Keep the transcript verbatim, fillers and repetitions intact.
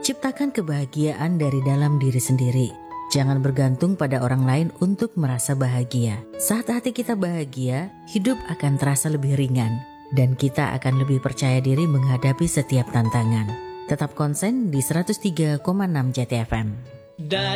Ciptakan kebahagiaan dari dalam diri sendiri. Jangan bergantung pada orang lain untuk merasa bahagia. Saat hati kita bahagia, hidup akan terasa lebih ringan dan kita akan lebih percaya diri menghadapi setiap tantangan. Tetap konsen di seratus tiga koma enam Jati F M.